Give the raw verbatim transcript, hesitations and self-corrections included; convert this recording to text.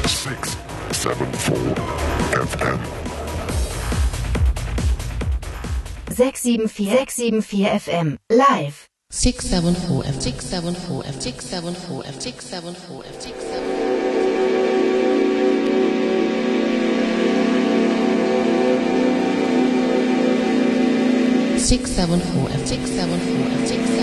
six seven four F M. sechs sieben vier sechs sieben vier F M live. six seven four F six seven four F six seven four F six seven four F six seven four six seven four F six seven four F six seven